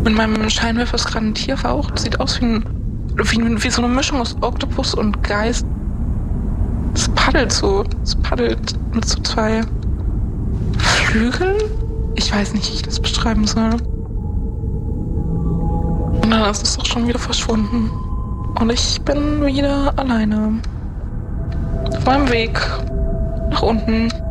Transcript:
Mit meinem Scheinwerfer ist gerade ein Tier verraucht. Sieht aus wie so eine Mischung aus Oktopus und Geist. Es paddelt so. Es paddelt mit so 2 Flügeln. Ich weiß nicht, wie ich das beschreiben soll. Und dann ist es auch schon wieder verschwunden. Und ich bin wieder alleine. Auf meinem Weg nach unten.